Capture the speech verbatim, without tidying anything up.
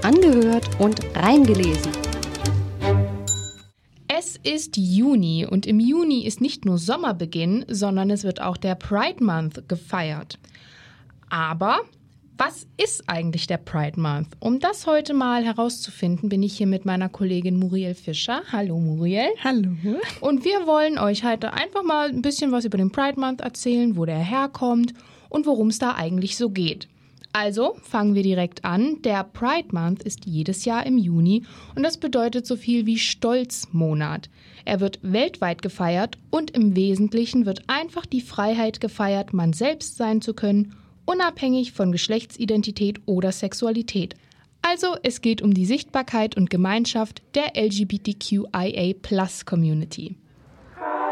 angehört und reingelesen. Es ist Juni und im Juni ist nicht nur Sommerbeginn, sondern es wird auch der Pride Month gefeiert. Aber was ist eigentlich der Pride Month? Um das heute mal herauszufinden, bin ich hier mit meiner Kollegin Muriel Fischer. Hallo Muriel. Hallo. Und wir wollen euch heute einfach mal ein bisschen was über den Pride Month erzählen, wo der herkommt und worum es da eigentlich so geht. Also fangen wir direkt an. Der Pride Month ist jedes Jahr im Juni und das bedeutet so viel wie Stolzmonat. Er wird weltweit gefeiert und im Wesentlichen wird einfach die Freiheit gefeiert, man selbst sein zu können, unabhängig von Geschlechtsidentität oder Sexualität. Also es geht um die Sichtbarkeit und Gemeinschaft der L G B T Q I A Plus Community.